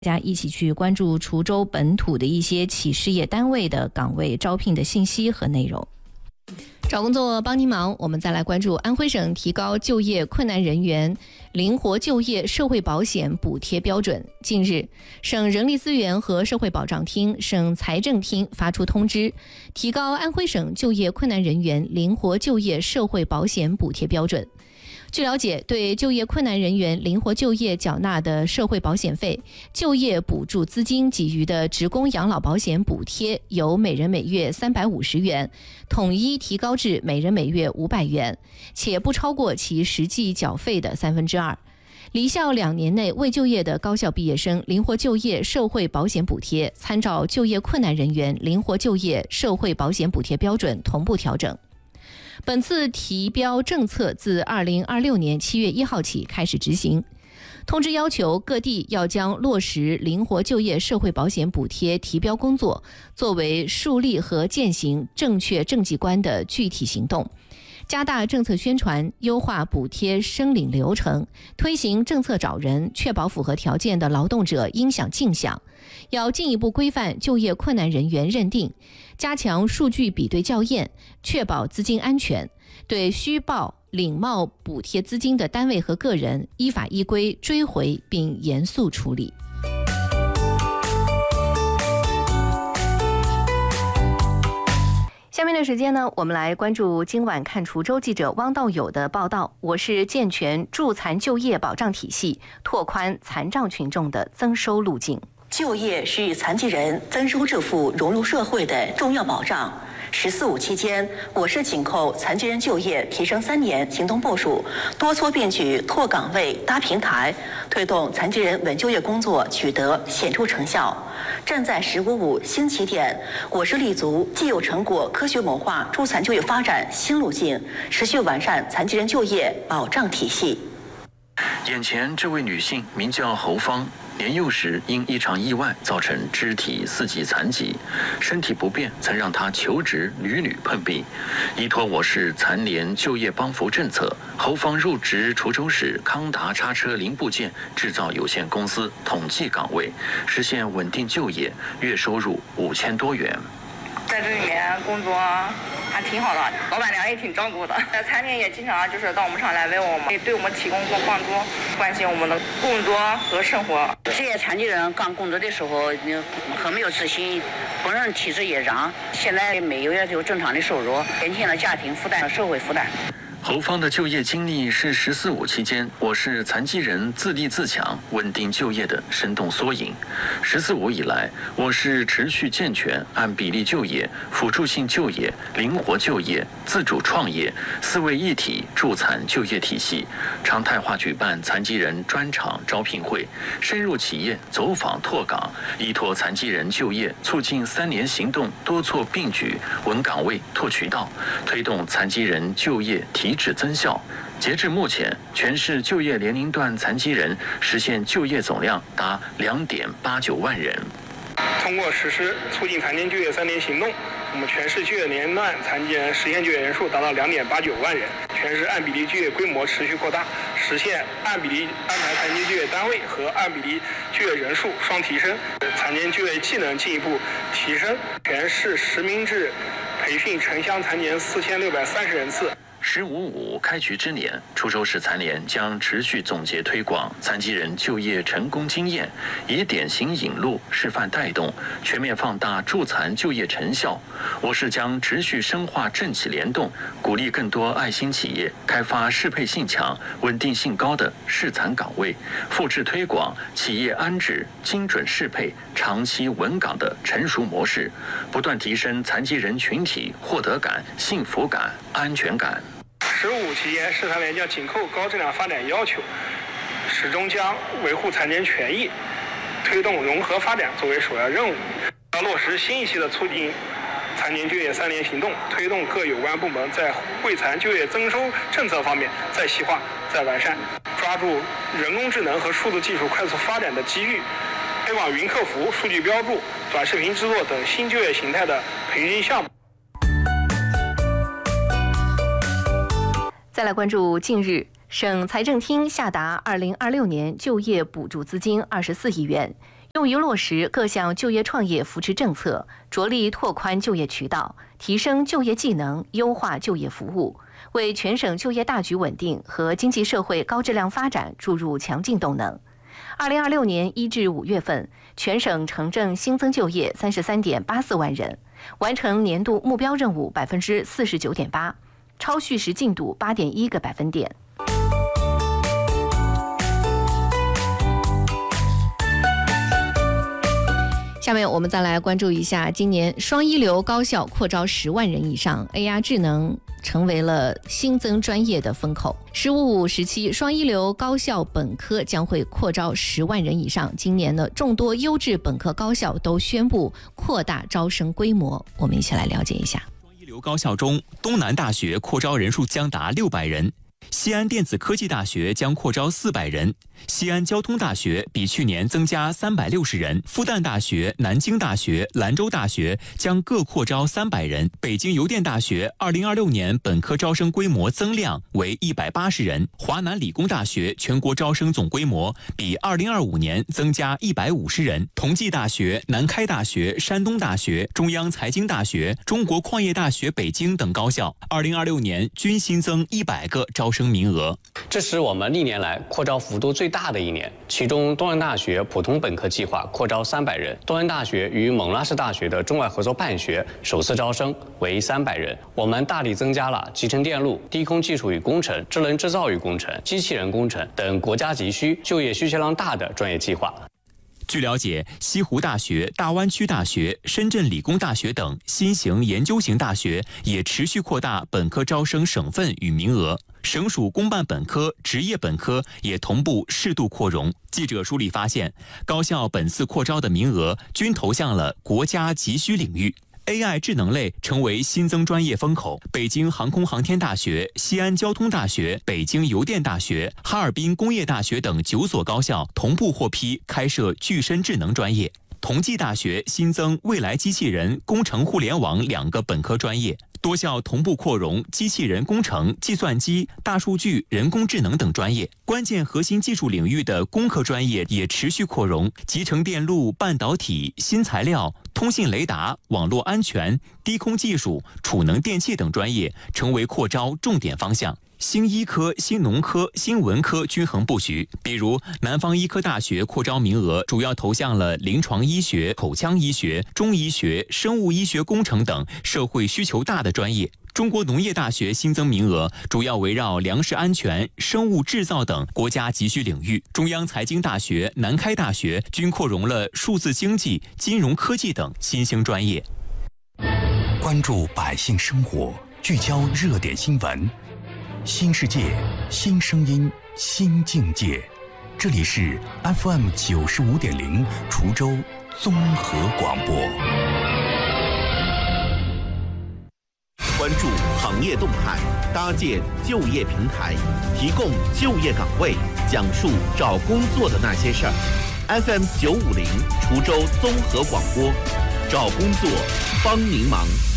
大家一起去关注滁州本土的一些企事业单位的岗位招聘的信息和内容。找工作帮您忙，我们再来关注安徽省提高就业困难人员灵活就业社会保险补贴标准。近日，省人力资源和社会保障厅、省财政厅发出通知，提高安徽省就业困难人员灵活就业社会保险补贴标准。据了解，对就业困难人员灵活就业缴纳的社会保险费、就业补助资金给予的职工养老保险补贴，由每人每月350元，统一提高至每人每月500元，且不超过其实际缴费的2/3。离校2年内未就业的高校毕业生灵活就业社会保险补贴，参照就业困难人员灵活就业社会保险补贴标准同步调整。本次提标政策自2026年7月1号起开始执行。通知要求各地要将落实灵活就业社会保险补贴提标工作作为树立和践行正确政绩观的具体行动，加大政策宣传，优化补贴申领流程，推行政策找人，确保符合条件的劳动者应享尽享。要进一步规范就业困难人员认定，加强数据比对校验，确保资金安全，对虚报领冒补贴资金的单位和个人依法依规追回并严肃处理。下面的时间呢，我们来关注今晚看滁州记者汪道友的报道。我是健全助残就业保障体系，拓宽残障群众的增收路径。 就业是残疾人增收致富、融入社会的重要保障。“14·5”期间，我市紧扣残疾人就业提升3年行动部署，多措并举拓岗位、搭平台，推动残疾人稳就业工作取得显著成效。站在“15·5”新起点，我市立足既有成果科学谋划助残就业发展新路径，持续完善残疾人就业保障体系。 眼前这位女性名叫侯芳，年幼时因一场意外造成肢体4级残疾，身体不便曾让她求职屡屡碰壁。依托我市残联就业帮扶政策，侯芳入职滁州市康达叉车零部件制造有限公司统计岗位，实现稳定就业，月收入5000多元。 在这里面工作还挺好的，老板娘也挺照顾的。残联也经常就是到我们厂来为我们对我们提供帮助，关心我们的工作和生活。 这些残疾人刚工作的时候很没有自信，不认体质也让，现在每个月就正常的收入，减轻了家庭负担、社会负担。 侯芳的就业经历是“14·5”期间我市残疾人自立自强、稳定就业的生动缩影。“14·5”以来，我市持续健全按比例就业、辅助性就业、灵活就业、自主创业4位一体助残就业体系，常态化举办残疾人专场招聘会，深入企业走访拓岗，依托残疾人就业促进3年行动多措并举，稳岗位、拓渠道，推动残疾人就业提质增效。截至目前，全市就业年龄段残疾人实现就业总量达2.89万人。 通过实施促进残疾就业3年行动，我们全市就业年龄段残疾人实现就业人数达到2.89万人，全市按比例就业规模持续扩大，实现按比例安排残疾就业单位和按比例就业人数双提升，残疾人就业技能进一步提升。全市实名制培训城乡残疾人4630人次。 “15·5”开局之年，滁州市残联将持续总结推广残疾人就业成功经验，以典型引路、示范带动，全面放大助残就业成效。我市将持续深化政企联动，鼓励更多爱心企业开发适配性强、稳定性高的适残岗位，复制推广企业安置、精准适配、长期稳岗的成熟模式，不断提升残疾人群体获得感、幸福感、安全感。 “15·5”期间，市残联将紧扣高质量发展要求，始终将维护残疾人权益、推动融合发展作为首要任务。要落实新一期的促进残疾人就业3年行动，推动各有关部门在惠残就业增收政策方面再细化、再完善，抓住人工智能和数字技术快速发展的机遇，推广云客服、数据标注、短视频制作等新就业形态的培训项目。 再来关注近日，省财政厅下达2026年就业补助资金24亿元， 用于落实各项就业创业扶持政策，着力拓宽就业渠道，提升就业技能，优化就业服务，为全省就业大局稳定和经济社会高质量发展注入强劲动能。2026年1至5月份，全省城镇新增就业33.84万人，完成年度目标任务49.8%，超叙时进度8.1个百分点。下面我们再来关注一下，今年双一流高校扩招10万人以上 ，AI 智能成为了新增专业的风口。“15-5”时期，双一流高校本科将会扩招10万人以上。今年呢，众多优质本科高校都宣布扩大招生规模。我们一起来了解一下。 双一流高校中，东南大学扩招人数将达600人。西安电子科技大学将扩招400人，西安交通大学比去年增加360人，复旦大学、南京大学、兰州大学将各扩招300人。北京邮电大学2026年本科招生规模增量为180人，华南理工大学全国招生总规模比2025年增加150人。同济大学、南开大学、山东大学、中央财经大学、中国矿业大学北京等高校2026年均新增100个招生名额。 这是我们历年来扩招幅度最大的一年，其中东南大学普通本科计划扩招300人，东南大学与蒙拉市大学的中外合作办学首次招生为300人。我们大力增加了集成电路、低空技术与工程、智能制造与工程、机器人工程等国家急需、就业需求量大的专业计划。 据了解，西湖大学、大湾区大学、深圳理工大学等新型研究型大学也持续扩大本科招生省份与名额，省属公办本科、职业本科也同步适度扩容。记者梳理发现，高校本次扩招的名额均投向了国家急需领域。AI 智能类成为新增专业风口，北京航空航天大学、西安交通大学、北京邮电大学、哈尔滨工业大学等9所高校同步获批开设具身智能专业。同济大学新增未来机器人、工程互联网2个本科专业，多校同步扩容机器人工程、计算机、大数据、人工智能等专业。关键核心技术领域的工科专业也持续扩容，集成电路、半导体、新材料、通信雷达、网络安全、低空技术、储能电气等专业成为扩招重点方向。新医科、新农科、新文科均衡布局，比如南方医科大学扩招名额主要投向了临床医学、口腔医学、中医学、生物医学工程等社会需求大的专业。中国农业大学新增名额主要围绕粮食安全、生物制造等国家急需领域。中央财经大学、南开大学均扩容了数字经济、金融科技等新兴专业。 关注百姓生活，聚焦热点新闻。新世界，新声音，新境界。这里是 FM 95.0滁州综合广播。 关注行业动态，搭建就业平台，提供就业岗位，讲述找工作的那些事儿。FM 950滁州综合广播，找工作帮您忙。